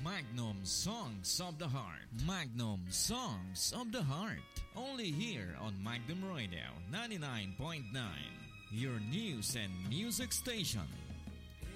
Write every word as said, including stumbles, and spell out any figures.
Magnum Songs of the Heart. Magnum Songs of the Heart. Only here on Magnum Radio ninety-nine point nine. Your news and music station.